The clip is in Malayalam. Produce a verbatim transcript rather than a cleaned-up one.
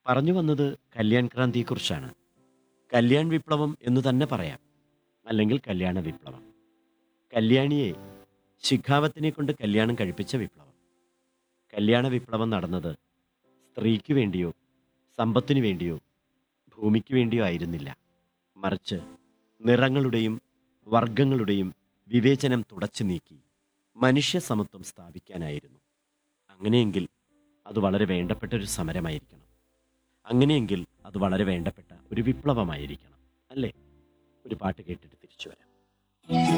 പറഞ്ഞു വന്നത് കല്യാൺ ക്രാന്തിയെക്കുറിച്ചാണ്. കല്യാൺ വിപ്ലവം എന്നു തന്നെ പറയാം. അല്ലെങ്കിൽ കല്യാണ വിപ്ലവം. കല്യാണിയെ ശിഖാവത്തിനെ കൊണ്ട് കല്യാണം കഴിപ്പിച്ച വിപ്ലവം. കല്യാണ വിപ്ലവം നടന്നത് സ്ത്രീക്ക് വേണ്ടിയോ സമ്പത്തിനു വേണ്ടിയോ ഭൂമിക്ക് വേണ്ടിയോ ആയിരുന്നില്ല. മറിച്ച് നിറങ്ങളുടെയും വർഗങ്ങളുടെയും വിവേചനം തുടച്ചു നീക്കി മനുഷ്യ സമത്വം സ്ഥാപിക്കാനായിരുന്നു. അങ്ങനെയെങ്കിൽ അത് വളരെ വേണ്ടപ്പെട്ട ഒരു സമരമായിരിക്കണം. അങ്ങനെയെങ്കിൽ അത് വളരെ വേണ്ടപ്പെട്ട ഒരു വിപ്ലവമായിരിക്കണം. അല്ലേ? ഒരു പാട്ട് കേട്ടിട്ട് തിരിച്ചു വരാം.